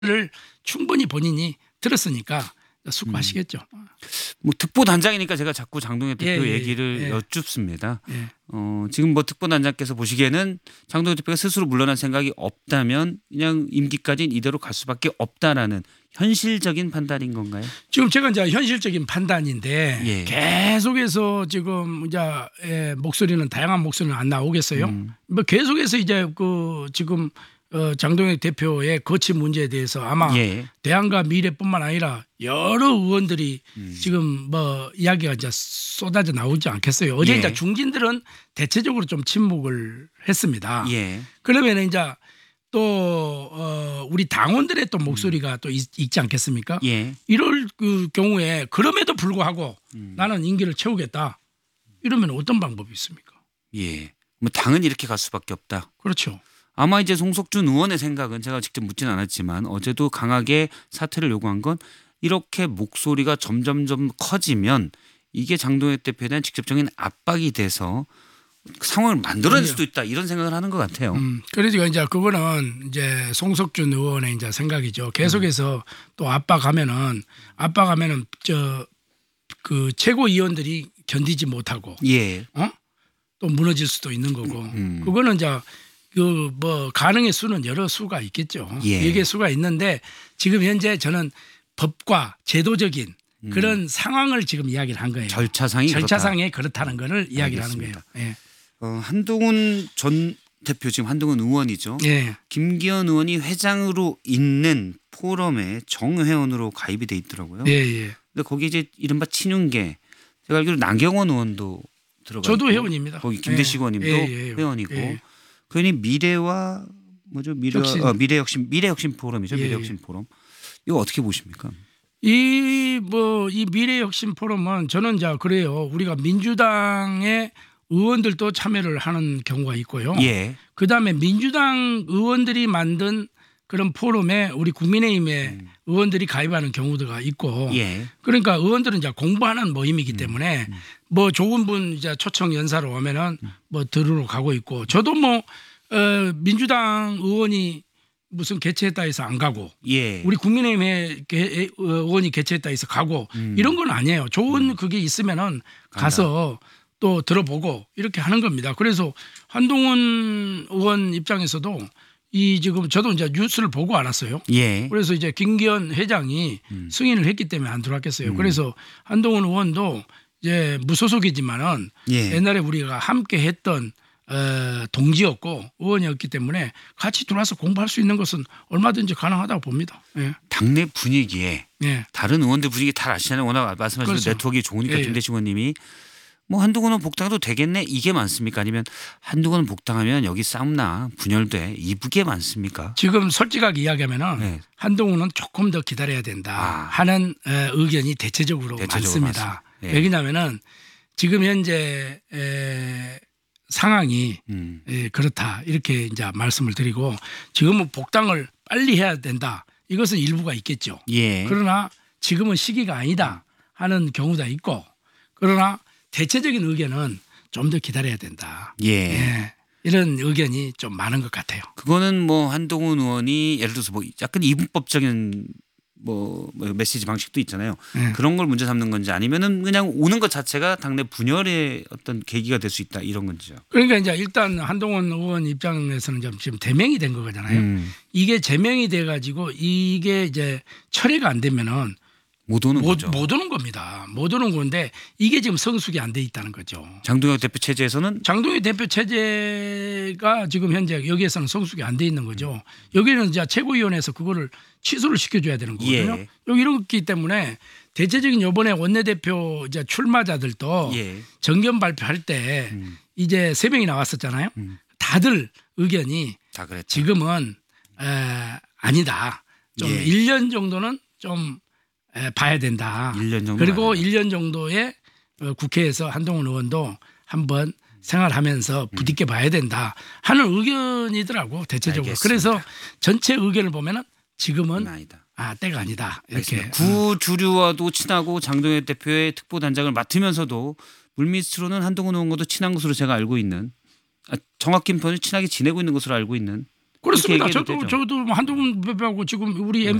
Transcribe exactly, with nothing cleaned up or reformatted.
를 충분히 본인이 들었으니까 수긍하시겠죠. 음. 뭐 특보단장이니까 제가 자꾸 장동혁 대표 예, 예, 얘기를 예. 여쭙습니다. 예. 어, 지금 뭐 특보단장께서 보시기에는 장동혁 대표가 스스로 물러날 생각이 없다면 그냥 임기까지는 이대로 갈 수밖에 없다라는 현실적인 판단인 건가요? 지금 제가 이제 현실적인 판단인데 예. 계속해서 지금 이제 예, 목소리는 다양한 목소리는 안 나오겠어요. 음. 뭐 계속해서 이제 그 지금 어, 장동혁 대표의 거취 문제에 대해서 아마 예. 대안과 미래뿐만 아니라 여러 의원들이 음. 지금 뭐 이야기가 이제 쏟아져 나오지 않겠어요. 어제 예. 이제 중진들은 대체적으로 좀 침묵을 했습니다. 예. 그러면 이제 또 어, 우리 당원들의 또 목소리가 또 있, 있지 않겠습니까? 예. 이럴 그 경우에 그럼에도 불구하고 음. 나는 임기를 채우겠다. 이러면 어떤 방법이 있습니까? 예. 뭐 당은 이렇게 갈 수밖에 없다. 그렇죠. 아마 이제 송석준 의원의 생각은 제가 직접 묻지는 않았지만 어제도 강하게 사퇴를 요구한 건 이렇게 목소리가 점점점 커지면 이게 장동혁 대표에 대한 직접적인 압박이 돼서 상황을 만들어낼 수도 있다 이런 생각을 하는 것 같아요. 음, 그러니까 이제 그거는 이제 송석준 의원의 이제 생각이죠. 계속해서 음. 또 압박하면은 압박하면은 저 그 최고위원들이 견디지 못하고 예. 어? 또 무너질 수도 있는 거고 음. 그거는 이제 그 뭐 가능의 수는 여러 수가 있겠죠. 예. 여기에 수가 있는데 지금 현재 저는 법과 제도적인 음. 그런 상황을 지금 이야기를 한 거예요. 절차상이 절차상에 그렇다는 거를 이야기를 하는 거예요. 예. 어, 한동훈 전 대표 지금 한동훈 의원이죠. 예. 김기현 의원이 회장으로 있는 포럼에 정회원으로 가입이 돼 있더라고요. 예, 예. 근데 거기 이제 이른바 친윤계 제가 알기로 나경원 의원도 들어가 저도 있고, 회원입니다. 거기 김대식 의원님도 예, 예, 예. 회원이고 예. 그러니 미래와 뭐죠 미래 혁신. 어, 미래혁신 미래혁신 포럼이죠. 예, 미래혁신 포럼 이거 어떻게 보십니까? 이 뭐 이 미래혁신 포럼은 저는 자 그래요. 우리가 민주당의 의원들도 참여를 하는 경우가 있고요. 예. 그다음에 민주당 의원들이 만든 그런 포럼에 우리 국민의힘의 음. 의원들이 가입하는 경우가 있고 예. 그러니까 의원들은 이제 공부하는 모임이기 때문에 음. 뭐 좋은 분 이제 초청 연사로 오면은 뭐 들으러 가고 있고 저도 뭐 어, 민주당 의원이 무슨 개최했다 해서 안 가고 예. 우리 국민의힘의 개, 의원이 개최했다 해서 가고 음. 이런 건 아니에요. 좋은 그게 있으면은 가서 또 들어보고 이렇게 하는 겁니다. 그래서 한동훈 의원 입장에서도 이 지금 저도 이제 뉴스를 보고 알았어요. 예. 그래서 이제 김기현 회장이 음. 승인을 했기 때문에 안 들어왔겠어요. 음. 그래서 한동훈 의원도 이제 무소속이지만은 예. 옛날에 우리가 함께 했던 어, 동지였고 의원이었기 때문에 같이 들어와서 공부할 수 있는 것은 얼마든지 가능하다고 봅니다. 예. 당내 분위기에 예. 다른 의원들 분위기 다 아시잖아요. 워낙 말씀하신 그렇죠. 네트워크가 좋으니까 예, 예. 김대식 의원님이 뭐 한동훈은 복당해도 되겠네 이게 많습니까? 아니면 한동훈은 복당하면 여기 싸움나 분열돼 이게 많습니까? 지금 솔직하게 이야기하면은 네. 한동훈은 조금 더 기다려야 된다 아. 하는 에, 의견이 대체적으로, 대체적으로 많습니다. 많습니다. 예. 왜냐하면은 지금 현재 에, 상황이 음. 에, 그렇다 이렇게 이제 말씀을 드리고 지금은 복당을 빨리 해야 된다. 이것은 일부가 있겠죠. 예. 그러나 지금은 시기가 아니다 하는 경우도 있고 그러나 대체적인 의견은 좀 더 기다려야 된다. 예. 예. 이런 의견이 좀 많은 것 같아요. 그거는 뭐 한동훈 의원이 예를 들어서 뭐 약간 이분법적인 뭐, 뭐 메시지 방식도 있잖아요. 예. 그런 걸 문제 삼는 건지 아니면은 그냥 오는 것 자체가 당내 분열의 어떤 계기가 될 수 있다 이런 건지요. 그러니까 이제 일단 한동훈 의원 입장에서는 지금 대명이 된 거잖아요. 음. 이게 제명이 돼 가지고 이게 이제 철회가 안 되면은 못 오는 못, 거죠. 못 오는 겁니다. 못 오는 건데 이게 지금 성숙이 안 돼 있다는 거죠. 장동혁 대표 체제에서는 장동혁 대표 체제가 지금 현재 여기에서는 성숙이 안 돼 있는 거죠. 여기는 이제 최고위원회에서 그거를 취소를 시켜줘야 되는 거거든요. 예. 여기 이렇기 때문에 대체적인 이번에 원내대표 이제 출마자들도 예. 정견 발표할 때 음. 이제 세 명이 나왔었잖아요. 음. 다들 의견이 다 그랬죠. 지금은 에, 아니다. 좀 예. 일 년 정도는 좀 에, 봐야 된다. 일 년 정도 그리고 봐야 된다. 일 년 정도의 어, 국회에서 한동훈 의원도 한번 생활하면서 부딪혀 봐야 된다 하는 의견이더라고 대체적으로. 알겠습니다. 그래서 전체 의견을 보면은 지금은 아니다. 아 때가 아니다 이렇게. 알겠습니다. 구주류와도 친하고 장동혁 대표의 특보단장을 맡으면서도 물밑으로는 한동훈 의원과도 친한 것으로 제가 알고 있는 아, 정확히 표현은 친하게 지내고 있는 것으로 알고 있는 그렇습니다. 이렇게 얘기해도 저도 되죠. 저도 한동훈 대표하고 지금 우리